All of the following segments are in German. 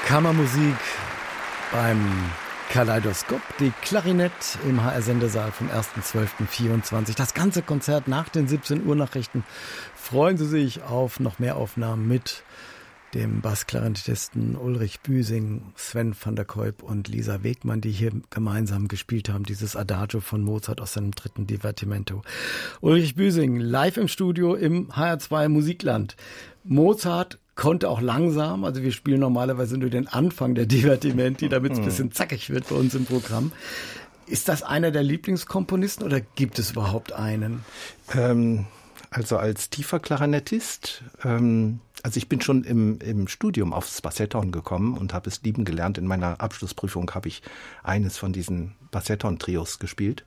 Kammermusik beim Kaleidoskop, die Klarinette im HR-Sendesaal vom 1.12.24. Das ganze Konzert nach den 17 Uhr Nachrichten. Freuen Sie sich auf noch mehr Aufnahmen mit dem Bassklarinettisten Ulrich Büsing, Sven van der Koip und Lisa Wegmann, die hier gemeinsam gespielt haben, dieses Adagio von Mozart aus seinem dritten Divertimento. Ulrich Büsing, live im Studio im HR2 Musikland. Mozart konnte auch langsam, also wir spielen normalerweise nur den Anfang der Divertimenti, damit es ein bisschen zackig wird bei uns im Programm. Ist das einer der Lieblingskomponisten oder gibt es überhaupt einen? Also als tiefer Klarinettist, also ich bin schon im Studium aufs Bassetthorn gekommen und habe es lieben gelernt. In meiner Abschlussprüfung habe ich eines von diesen Bassetthorn-Trios gespielt.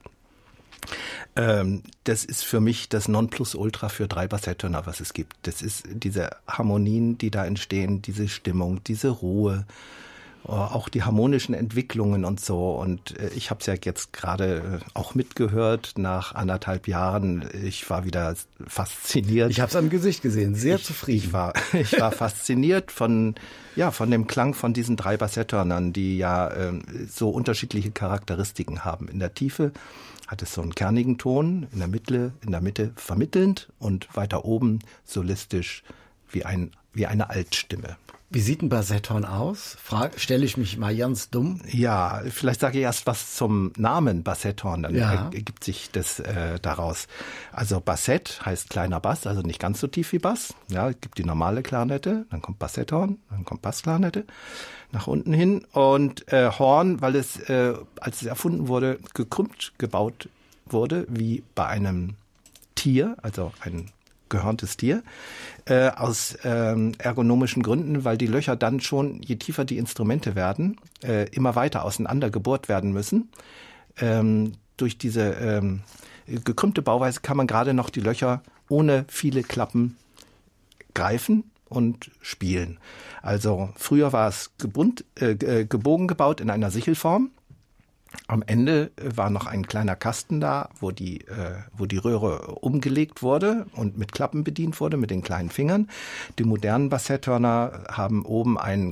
Das ist für mich das Nonplusultra für 3 Bassetthörner, was es gibt. Das ist diese Harmonien, die da entstehen, diese Stimmung, diese Ruhe, auch die harmonischen Entwicklungen und so. Und ich habe es ja jetzt gerade auch mitgehört nach 1,5 Jahren. Ich war wieder fasziniert. Ich habe es am Gesicht gesehen, sehr zufrieden. Ich war fasziniert von dem Klang von diesen 3 Bassetthörnern, die ja so unterschiedliche Charakteristiken haben. In der Tiefe hat es so einen kernigen Ton, in der Mitte vermittelnd und weiter oben solistisch wie eine Altstimme. Wie sieht ein Bassetthorn aus? Stelle ich mich mal ganz dumm. Ja, vielleicht sage ich erst was zum Namen Bassetthorn, dann ergibt sich das daraus. Also Bassett heißt kleiner Bass, also nicht ganz so tief wie Bass. Ja, es gibt die normale Klarinette, dann kommt Bassetthorn, dann kommt Bassklarinette nach unten hin. Und Horn, weil es, als es erfunden wurde, gekrümmt gebaut wurde, wie bei einem Tier, also ein gehörntes Tier, aus ergonomischen Gründen, weil die Löcher dann schon, je tiefer die Instrumente werden, immer weiter auseinander gebohrt werden müssen. Durch diese gekrümmte Bauweise kann man gerade noch die Löcher ohne viele Klappen greifen und spielen. Also früher war es gebogen gebaut in einer Sichelform. Am Ende war noch ein kleiner Kasten da, wo die Röhre umgelegt wurde und mit Klappen bedient wurde, mit den kleinen Fingern. Die modernen Bassetthörner haben oben ein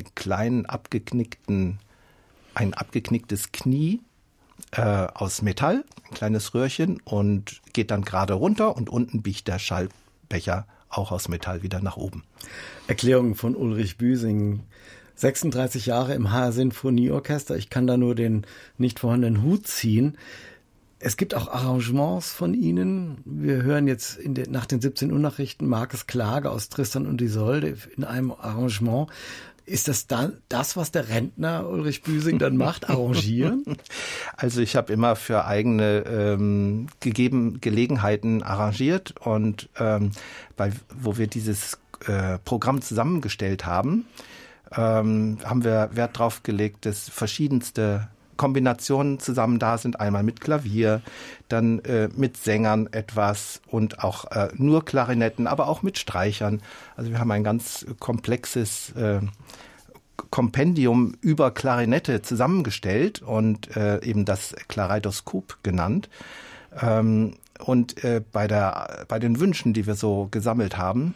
abgeknicktes Knie aus Metall, ein kleines Röhrchen, und geht dann gerade runter und unten biegt der Schallbecher auch aus Metall wieder nach oben. Erklärung von Ulrich Büsing. 36 Jahre im HR-Sinfonieorchester. Ich kann da nur den nicht vorhandenen Hut ziehen. Es gibt auch Arrangements von Ihnen. Wir hören jetzt nach den 17 Uhr Nachrichten Markus Klage aus Tristan und Isolde in einem Arrangement. Ist das dann das, was der Rentner Ulrich Büsing dann macht, arrangieren? Also ich habe immer für eigene Gelegenheiten arrangiert und wo wir dieses Programm zusammengestellt haben, haben wir Wert drauf gelegt, dass verschiedenste Kombinationen zusammen da sind. Einmal mit Klavier, dann mit Sängern etwas und auch nur Klarinetten, aber auch mit Streichern. Also wir haben ein ganz komplexes Kompendium über Klarinette zusammengestellt und eben das Kaleidoskop genannt. Und bei den Wünschen, die wir so gesammelt haben,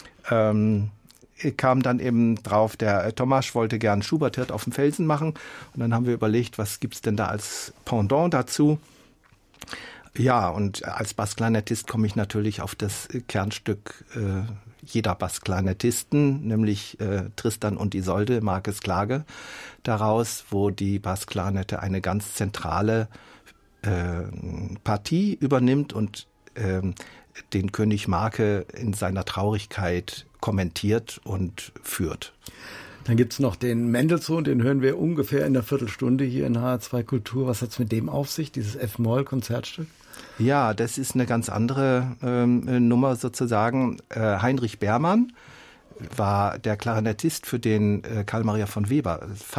kam dann eben drauf, der Tomasz wollte gern Schubert-Hirt auf dem Felsen machen. Und dann haben wir überlegt, was gibt's denn da als Pendant dazu? Ja, und als Bassklarinettist komme ich natürlich auf das Kernstück jeder Bassklarinettisten, nämlich Tristan und Isolde, Markus Klage, daraus, wo die Bassklarinette eine ganz zentrale Partie übernimmt und den König Marke in seiner Traurigkeit kommentiert und führt. Dann gibt's noch den Mendelssohn, den hören wir ungefähr in einer Viertelstunde hier in HR2 Kultur. Was hat's mit dem auf sich, dieses F-Moll-Konzertstück? Ja, das ist eine ganz andere Nummer sozusagen. Heinrich Bermann war der Klarinettist, für den Karl Maria von Weber